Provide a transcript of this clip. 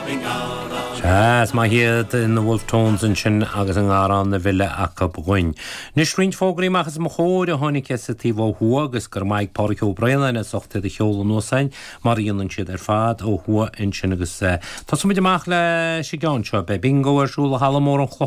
As my head in the Wolf Tones and Chin agus an Aran the Villa Acapwin. Nishrin Fogri Machas Mohor, Honey Kessativo Huagus, Mike Porco Brian, and Soft the Hole no sign, Marian and Chidder Fad, O Hua in Chinagus. Tosumid Machle, Shigan Chop, Bingo or Shula Halamor